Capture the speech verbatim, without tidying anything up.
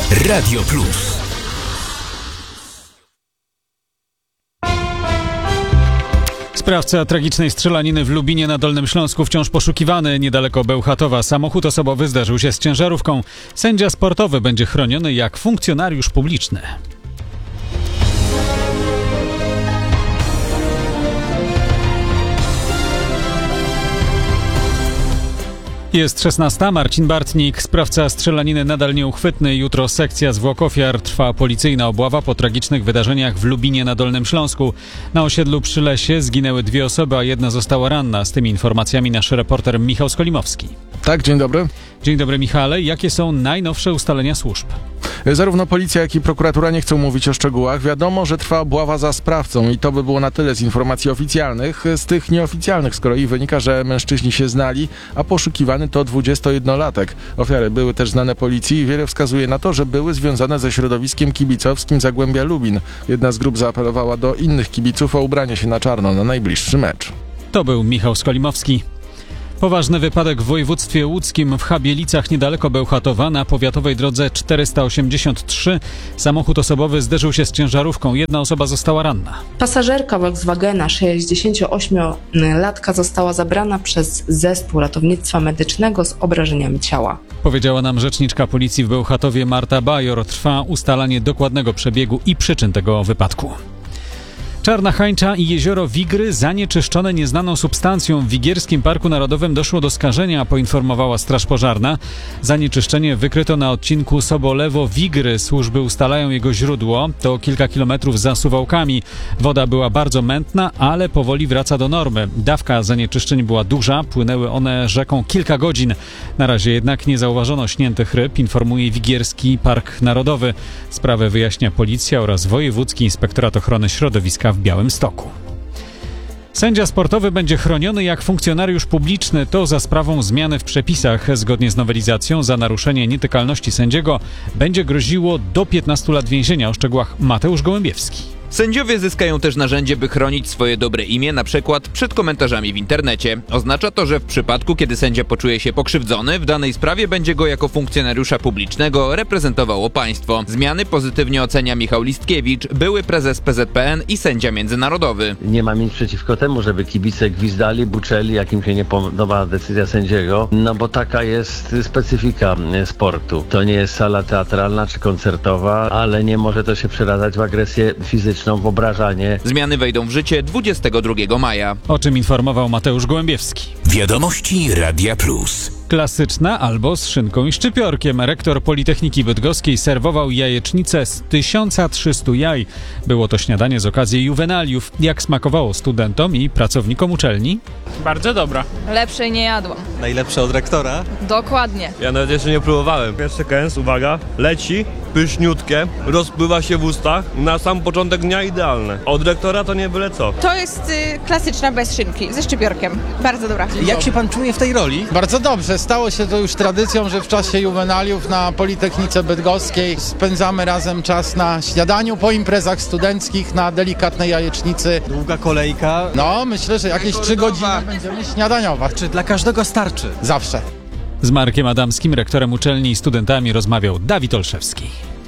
Radio Plus. Sprawca tragicznej strzelaniny w Lubinie na Dolnym Śląsku wciąż poszukiwany. Niedaleko Bełchatowa samochód osobowy zderzył się z ciężarówką. Sędzia sportowy będzie chroniony jak funkcjonariusz publiczny. Jest szesnasta. Marcin Bartnik, sprawca strzelaniny nadal nieuchwytny. Jutro sekcja zwłok ofiar. Trwa policyjna obława po tragicznych wydarzeniach w Lubinie na Dolnym Śląsku. Na osiedlu przy Lesie zginęły dwie osoby, a jedna została ranna. Z tymi informacjami nasz reporter Michał Skolimowski. Tak, dzień dobry. Dzień dobry, Michale. Jakie są najnowsze ustalenia służb? Zarówno policja, jak i prokuratura nie chcą mówić o szczegółach. Wiadomo, że trwa obława za sprawcą i to by było na tyle z informacji oficjalnych. Z tych nieoficjalnych z kolei wynika, że mężczyźni się znali, a poszukiwany to dwudziestojednolatek. Ofiary były też znane policji i wiele wskazuje na to, że były związane ze środowiskiem kibicowskim Zagłębia Lubin. Jedna z grup zaapelowała do innych kibiców o ubranie się na czarno na najbliższy mecz. To był Michał Skolimowski. Poważny wypadek w województwie łódzkim w Chabielicach niedaleko Bełchatowa na powiatowej drodze czterysta osiemdziesiąt trzy. Samochód osobowy zderzył się z ciężarówką. Jedna osoba została ranna. Pasażerka Volkswagena sześćdziesięcioośmiolatka została zabrana przez zespół ratownictwa medycznego z obrażeniami ciała. Powiedziała nam rzeczniczka policji w Bełchatowie Marta Bajor. Trwa ustalanie dokładnego przebiegu i przyczyn tego wypadku. Czarna Hańcza i jezioro Wigry zanieczyszczone nieznaną substancją. W Wigierskim Parku Narodowym doszło do skażenia, poinformowała Straż Pożarna. Zanieczyszczenie wykryto na odcinku Sobolewo-Wigry. Służby ustalają jego źródło. To kilka kilometrów za Suwałkami. Woda była bardzo mętna, ale powoli wraca do normy. Dawka zanieczyszczeń była duża. Płynęły one rzeką kilka godzin. Na razie jednak nie zauważono śniętych ryb, informuje Wigierski Park Narodowy. Sprawę wyjaśnia policja oraz Wojewódzki Inspektorat Ochrony Środowiska w Białymstoku. Sędzia sportowy będzie chroniony jak funkcjonariusz publiczny. To za sprawą zmiany w przepisach. Zgodnie z nowelizacją za naruszenie nietykalności sędziego będzie groziło do piętnastu lat więzienia. O szczegółach Mateusz Gołębiewski. Sędziowie zyskają też narzędzie, by chronić swoje dobre imię, na przykład przed komentarzami w internecie. Oznacza to, że w przypadku, kiedy sędzia poczuje się pokrzywdzony, w danej sprawie będzie go jako funkcjonariusza publicznego reprezentowało państwo. Zmiany pozytywnie ocenia Michał Listkiewicz, były prezes P Z P N i sędzia międzynarodowy. Nie mam nic przeciwko temu, żeby kibice gwizdali, buczeli, jak im się nie podoba decyzja sędziego, no bo taka jest specyfika sportu. To nie jest sala teatralna czy koncertowa, ale nie może to się przeradzać w agresję fizyczną, w obrażanie. Zmiany wejdą w życie dwudziestego drugiego maja. O czym informował Mateusz Gołębiewski. Wiadomości Radia Plus. Klasyczna albo z szynką i szczypiorkiem. Rektor Politechniki Bydgoskiej serwował jajecznicę z tysiąc trzysta jaj. Było to śniadanie z okazji juwenaliów. Jak smakowało studentom i pracownikom uczelni? Bardzo dobra. Lepszej nie jadłam. Najlepsze od rektora? Dokładnie. Ja nawet jeszcze nie próbowałem. Pierwszy kęs, uwaga, leci, pyszniutkie, rozpływa się w ustach. Na sam początek dnia idealne. Od rektora to nie byle co. To jest y, klasyczna bez szynki, ze szczypiorkiem. Bardzo dobra. Jak się pan czuje w tej roli? Bardzo dobrze. Stało się to już tradycją, że w czasie juwenaliów na Politechnice Bydgoskiej spędzamy razem czas na śniadaniu, po imprezach studenckich, na delikatnej jajecznicy. Długa kolejka. No, myślę, że jakieś trzy godziny będziemy śniadaniować. Czy dla każdego starczy? Zawsze. Z Markiem Adamskim, rektorem uczelni i studentami rozmawiał Dawid Olszewski.